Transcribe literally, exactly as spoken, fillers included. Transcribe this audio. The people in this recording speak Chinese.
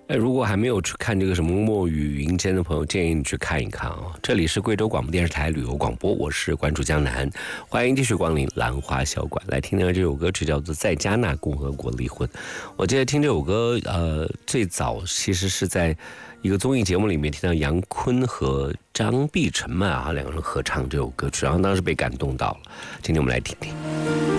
哎，如果还没有去看这个什么墨雨云间的朋友，建议你去看一看啊、哦。这里是贵州广播电视台旅游广播，我是关注江南，欢迎继续光临兰花小馆，来听听这首歌曲，叫做《在加纳共和国离婚》。我记得听这首歌，呃，最早其实是在一个综艺节目里面听到杨坤和张碧晨嘛啊两个人合唱这首歌曲，然后当时被感动到了。今天我们来听听。